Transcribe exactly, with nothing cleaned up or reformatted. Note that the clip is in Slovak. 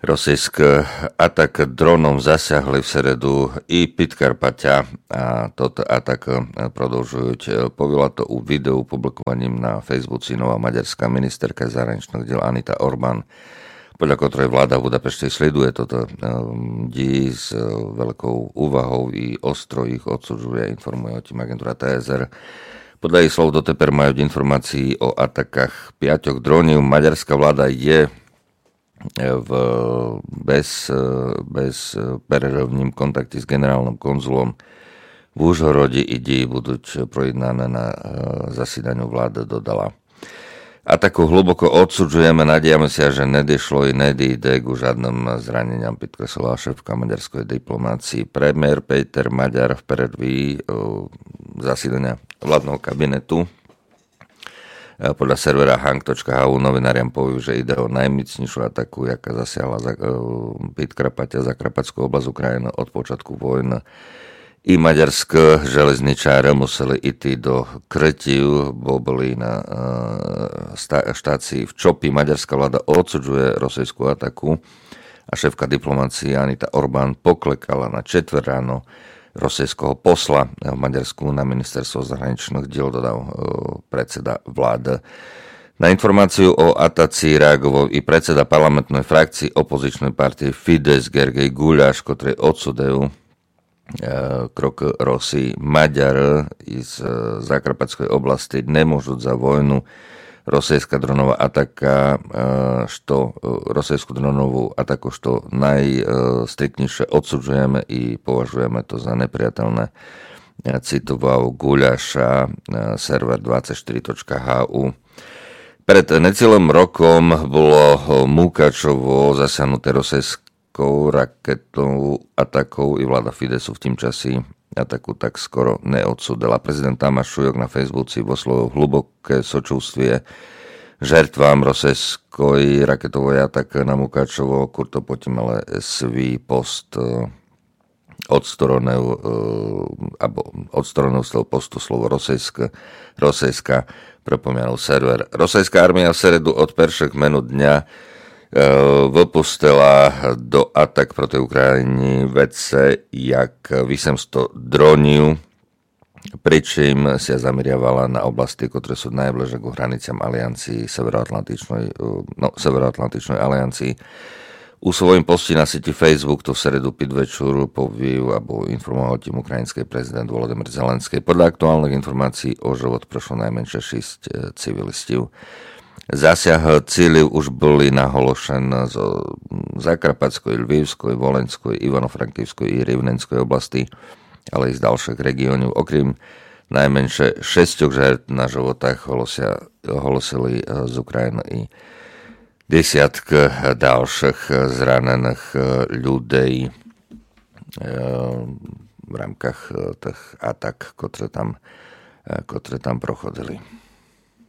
Rosijsk atak dronom zasiahli v seredu i Podkarpatia a toto atak продовжують. Повела to u videu publikovaním na Facebooku nová maďarská ministerka zahraničných diel Anita Orbán, podľa ktorej vláda v Budapešti sleduje toto dí s veľkou úvahou i ostro ich odsudzuje, informuje o tým agentúra té es er. Podľa jej slov doteper majú informácií o atakách piaťok dronov. Maďarská vláda je v bez, bez перерывním kontakte s generálnym konzulom v Užhorodi i dí budú projednané na zasedaniu vlády, dodala. A takú hlboko odsudzujeme, nadejame sa, že nedešlo i nedíde k žiadnym zraneniam, podkreslila šéfka maďarskej diplomácii. Premiér Peter Maďar v predví zasedania vládneho kabinetu podľa servera hang bodka há ú novináriam povedal, že ide o najmocnejšiu ataku, jaká zasiahla za, Podkarpatia, Zakarpatskú oblasť Ukrajiny od počiatku vojny. I maďarské železničáre museli ísť do krytiu, bo boli na štácii v Čopi. Maďarská vláda odsudzuje rosijskú ataku a šéfka diplomácie Anita Orbán poklekala na četvrť ráno rosijského posla v Maďarsku na ministerstvo zahraničných diel, dodal predseda vlády. Na informáciu o ataci reagoval i predseda parlamentnej frakcii opozičnej partie Fidesz Gergely Gulyás, ktorý odsudil krok Rosii. Maďar z Zakarpatskej oblasti nemôžu za vojnu. Rosijská dronová ataka, što rosijskú dronovú ataku, što najstriktnejšie odsudzujeme i považujeme to za nepriateľné, citoval Gulyáša server dvadsaťštyri bodka há ú. Pred necelým rokom bolo Mukačovo zasiahnuté rosijskou raketovou atakou i vláda Fidesu v tým časi ataku tak skoro neodsudila. Prezident Tamáš Šujok na Facebooku vyslovil hlboké sočústvie žertvám rosijskoj raketovej ataky na Mukačovo. Kurto potom ale svý post odstoronil alebo odstoronil z toho postu slovo rosijská, rosijská pripomínal server. Rosijská armia v seredu od prvých minút dňa vypustila do atak proti Ukrajini vece jak osemsto dronov, pričím sa zameriavala na oblasti, ktoré sú najbližšie k hraniciam aliancii Severoatlantičnej, no, Severoatlantičnej aliancii. U svojím posti na sieti Facebook to v seredu podvečer povil alebo informoval tým ukrajinský prezident Volodymyr Zelenský. Podľa aktuálnych informácií o život prešlo najmenšie šesť civilistov. Zasiah cíľov už boli nahološené z Zakarpatskej, Lvivskej, Volenskej, Ivano-Frankivskej i Rivnenskej oblasti, ale i z ďalších regiónov. Okrem najmenšie šesťok žert na životách holosili z Ukrajiny i desiatky ďalších zranených ľudí v rámkach tých atak, ktoré tam, ktoré tam prochodili.